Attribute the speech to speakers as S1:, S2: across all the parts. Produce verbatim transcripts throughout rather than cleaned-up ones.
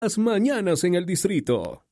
S1: Las mañanas en el distrito.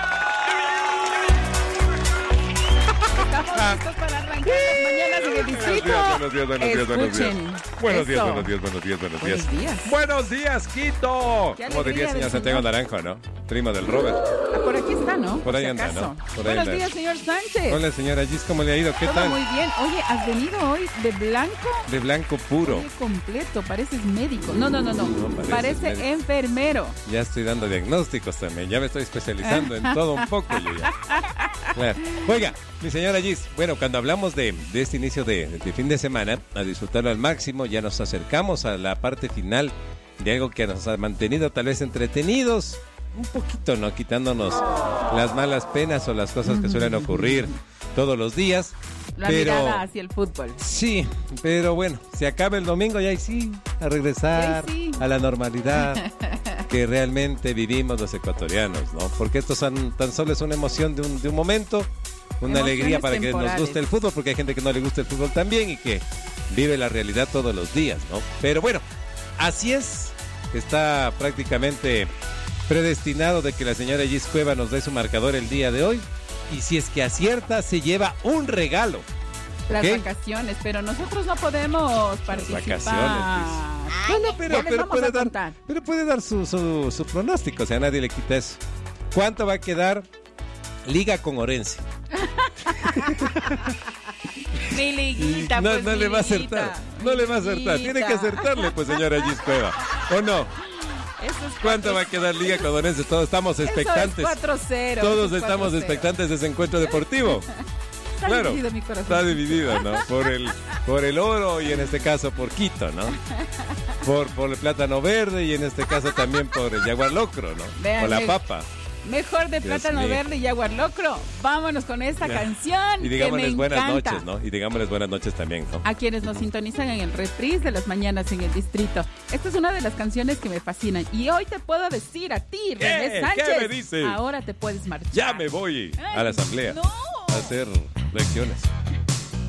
S2: Estamos listos para arrancar las mañanas en el distrito.
S3: Buenos días, buenos días, buenos días. Buenos días, buenos días, buenos días, buenos días.
S2: Buenos días.
S3: Buenos días, Quito. Como diría el señor Santiago Naranjo, ¿no? Primo del Robert.
S2: Ah, por aquí está, ¿no?
S3: Por ahí
S2: si
S3: anda,
S2: acaso.
S3: ¿no? Por ahí
S2: Buenos
S3: anda.
S2: días, señor Sánchez.
S3: Hola, señora Gis, ¿cómo le ha ido? ¿Qué
S2: Todo
S3: tal?
S2: muy bien. Oye, ¿has venido hoy de blanco?
S3: De blanco puro.
S2: Oye, completo, pareces médico. No, no, no, no.
S3: No, pareces
S2: Parece
S3: médico.
S2: enfermero.
S3: Ya estoy dando diagnósticos también. Ya me estoy especializando en todo un poco yo ya. Claro. Oiga, mi señora Gis, bueno, cuando hablamos de, de este inicio de, de fin de semana, a disfrutarlo al máximo, ya nos acercamos a la parte final de algo que nos ha mantenido tal vez entretenidos, un poquito, ¿no? Quitándonos las malas penas o las cosas que suelen ocurrir todos los días.
S2: La
S3: pero
S2: mirada hacia el fútbol.
S3: sí, pero bueno, se acaba el domingo y ahí sí, a regresar
S2: Y ahí sí.
S3: a la normalidad que realmente vivimos los ecuatorianos, ¿no? Porque esto son, tan solo es una emoción de un, de un momento, una
S2: Emociones
S3: alegría para que nos
S2: temporales.
S3: guste el fútbol, porque hay gente que no le gusta el fútbol también y que vive la realidad todos los días, ¿no? Pero bueno, así es, está prácticamente predestinado de que la señora Gis Cueva nos dé su marcador el día de hoy. Y si es que acierta, se lleva un regalo.
S2: Las
S3: ¿Ok?
S2: vacaciones, pero nosotros no podemos participar.
S3: vacaciones, No, no, pero,
S2: ya les
S3: pero
S2: vamos
S3: puede
S2: a
S3: dar,
S2: contar.
S3: pero puede dar su, su, su pronóstico, o sea, nadie le quita eso. ¿Cuánto va a quedar Liga con Orense?
S2: Mi liguita,
S3: no,
S2: pues,
S3: no
S2: mi
S3: le va a
S2: liguita,
S3: acertar, no
S2: mi
S3: le va a acertar,
S2: liguita.
S3: tiene que acertarle, pues, señora Gis Cueva, ¿o no?
S2: Eso es
S3: ¿Cuánto
S2: cuatro-
S3: va a quedar Liga con Orense? Todos estamos expectantes.
S2: Eso es cuatro cero.
S3: Todos
S2: eso es
S3: estamos
S2: cuatro cero.
S3: expectantes de ese encuentro deportivo.
S2: Está
S3: Claro,
S2: dividido mi corazón.
S3: está dividido, ¿no? Por el, por el oro y en este caso por Quito, ¿no? Por, por el plátano verde y en este caso también por el jaguar locro, ¿no?
S2: Vean,
S3: Por la
S2: le-
S3: papa.
S2: Mejor de
S3: Dios
S2: plátano
S3: mío.
S2: verde y jaguar locro. Vámonos con esta
S3: Ya.
S2: canción.
S3: Y
S2: que
S3: digámosles
S2: me
S3: buenas
S2: encanta.
S3: noches, ¿no? Y digámosles buenas noches también, ¿no?
S2: A quienes nos sintonizan en el reprise de las mañanas en el distrito. Esta es una de las canciones que me fascinan. Y hoy te puedo decir a ti, René
S3: ¿Qué?
S2: Sánchez.
S3: ¿Qué me dices?
S2: Ahora te puedes marchar.
S3: Ya me voy a la
S2: Ay,
S3: asamblea
S2: no.
S3: a hacer lecciones.